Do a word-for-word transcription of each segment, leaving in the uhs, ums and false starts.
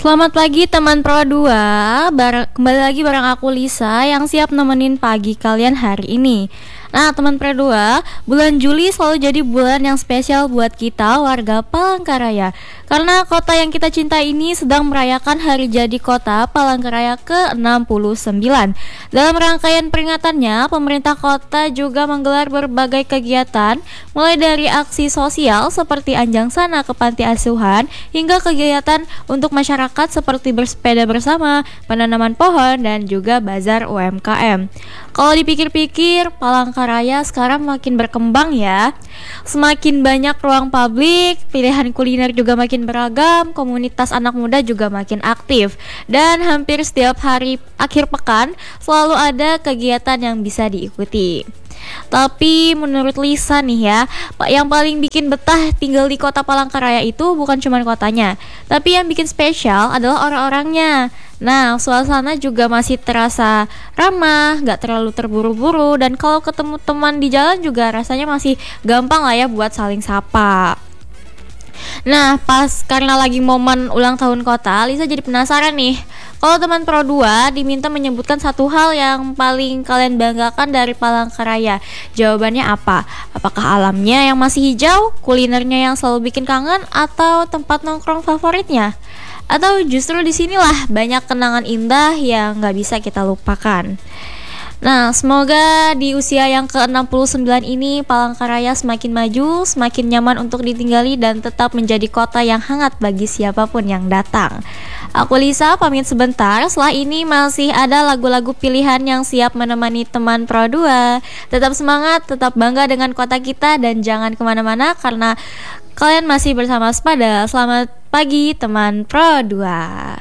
Selamat pagi teman Pro dua. Bar- Kembali lagi bareng aku Lisa yang siap nemenin pagi kalian hari ini. Nah teman Pro dua, bulan Juli selalu jadi bulan yang spesial buat kita warga Palangkaraya. Karena kota yang kita cinta ini sedang merayakan hari jadi kota Palangkaraya ke enam puluh sembilan. Dalam rangkaian peringatannya, pemerintah kota juga menggelar berbagai kegiatan, mulai dari aksi sosial seperti anjang sana ke panti asuhan, hingga kegiatan untuk masyarakat seperti bersepeda bersama, penanaman pohon, dan juga bazar U M K M. Kalau dipikir-pikir, Palangkaraya sekarang makin berkembang ya. Semakin banyak ruang publik, pilihan kuliner juga makin beragam, komunitas anak muda juga makin aktif. Dan hampir setiap hari akhir pekan selalu ada kegiatan yang bisa diikuti. Tapi menurut Lisa nih ya, Pak, yang paling bikin betah tinggal di kota Palangkaraya itu bukan cuma kotanya, tapi yang bikin spesial adalah orang-orangnya. Nah, suasana juga masih terasa ramah, gak terlalu terburu-buru, dan kalau ketemu teman di jalan juga rasanya masih gampang lah ya buat saling sapa. Nah, pas karena lagi momen ulang tahun kota, Lisa jadi penasaran nih. Kalau teman Pro dua diminta menyebutkan satu hal yang paling kalian banggakan dari Palangkaraya, jawabannya apa? Apakah alamnya yang masih hijau, kulinernya yang selalu bikin kangen, atau tempat nongkrong favoritnya? Atau justru disinilah banyak kenangan indah yang gak bisa kita lupakan? Nah, semoga di usia yang ke enam puluh sembilan ini Palangkaraya semakin maju, semakin nyaman untuk ditinggali, dan tetap menjadi kota yang hangat bagi siapapun yang datang. Aku Lisa pamit sebentar, setelah ini masih ada lagu-lagu pilihan yang siap menemani teman Pro dua. Tetap semangat, tetap bangga dengan kota kita, dan jangan kemana-mana karena kalian masih bersama Spada. Selamat pagi teman Pro dua.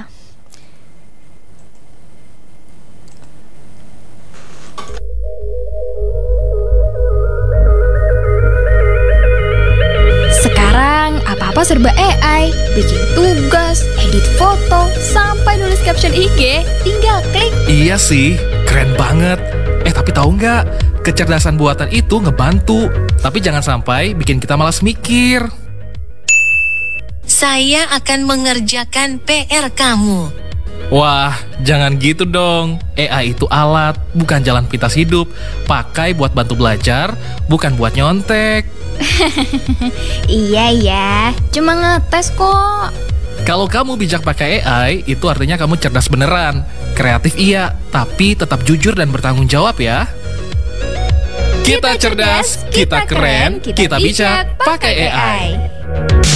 Sekarang apa-apa serba A I, bikin tugas, edit foto, sampai nulis caption I G, tinggal klik. Iya sih, keren banget. Eh tapi tahu nggak, kecerdasan buatan itu ngebantu, tapi jangan sampai bikin kita malas mikir. Saya akan mengerjakan P R kamu. Wah, jangan gitu dong. A I itu alat, bukan jalan pintas hidup. Pakai buat bantu belajar, bukan buat nyontek. Iya ya, cuma ngetes kok. Kalau kamu bijak pakai A I, itu artinya kamu cerdas beneran. Kreatif iya, tapi tetap jujur dan bertanggung jawab ya. Kita cerdas, kita keren, kita bijak pakai A I.